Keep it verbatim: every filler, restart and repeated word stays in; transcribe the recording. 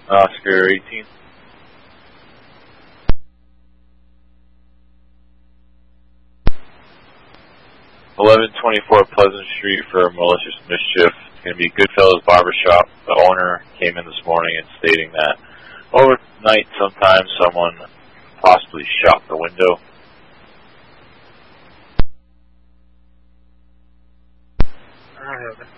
Oscar eighteen. eleven twenty-four Pleasant Street for malicious mischief. It's going to be Goodfellas Barbershop. The owner came in this morning and stating that overnight sometime someone possibly shot the window. I don't have it.